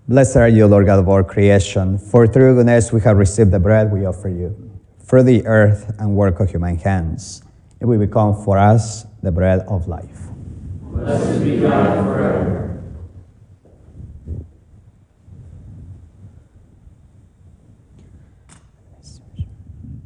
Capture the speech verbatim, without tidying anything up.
Blessed are you, Lord God of all creation, for through your goodness we have received the bread we offer you, through the earth and work of human hands. It will become for us the bread of life. Blessed be God forever.